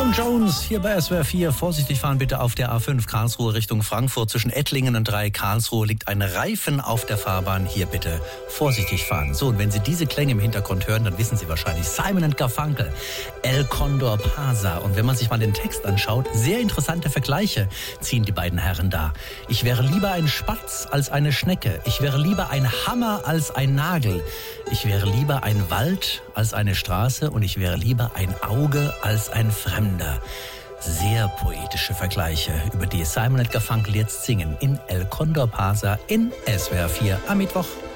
Tom Jones hier bei SWR 4. Vorsichtig fahren bitte auf der A5 Karlsruhe Richtung Frankfurt. Zwischen Ettlingen und 3 Karlsruhe liegt ein Reifen auf der Fahrbahn. Hier bitte vorsichtig fahren. So, und wenn Sie diese Klänge im Hintergrund hören, dann wissen Sie wahrscheinlich Simon & Garfunkel, El Condor Pasa. Und wenn man sich mal den Text anschaut, sehr interessante Vergleiche ziehen die beiden Herren da. Ich wäre lieber ein Spatz als eine Schnecke. Ich wäre lieber ein Hammer als ein Nagel. Ich wäre lieber ein Wald als eine Straße und ich wäre lieber ein Auge als ein Fremder. Sehr poetische Vergleiche, über die Simon & Garfunkel jetzt singen in El Condor Pasa in SWR 4 am Mittwoch.